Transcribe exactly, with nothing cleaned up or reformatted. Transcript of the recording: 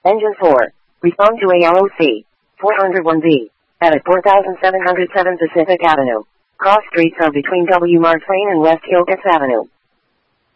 Engine four. Respond to A L O C. four oh one B. At four thousand seven hundred seven Pacific Avenue. Cross streets are between W. Mark Twain and West Hillcrest Avenue.